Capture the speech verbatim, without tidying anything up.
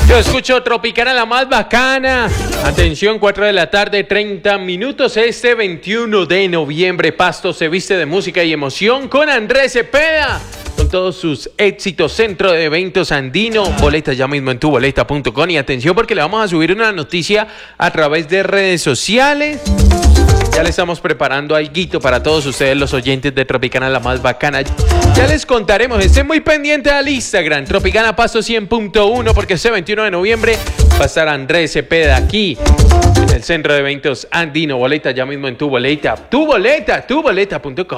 Yo escucho Tropicana, la más bacana. Atención, cuatro de la tarde, treinta minutos. Este veintiuno de noviembre, Pasto se viste de música y emoción con Andrés Cepeda. Con todos sus éxitos, Centro de Eventos Andino. Boletas ya mismo en tu boleta punto com. Y atención porque le vamos a subir una noticia a través de redes sociales. Ya le estamos preparando alguito para todos ustedes, los oyentes de Tropicana, la más bacana. Ya les contaremos, estén muy pendientes al Instagram, Tropicana Pasto cien punto uno, porque este veintiuno de noviembre va a estar Andrés Cepeda aquí en el Centro de Eventos Andino. Boleta ya mismo en tu boleta, tu boleta, tu boleta punto com.